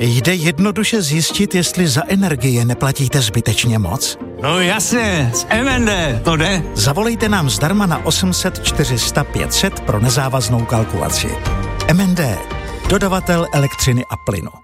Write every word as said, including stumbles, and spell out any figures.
Jde jednoduše zjistit, jestli za energie neplatíte zbytečně moc? No jasně, z M N D to jde. Zavolejte nám zdarma na osm set čtyři sta pět set pro nezávaznou kalkulaci. M N D, dodavatel elektřiny a plynu.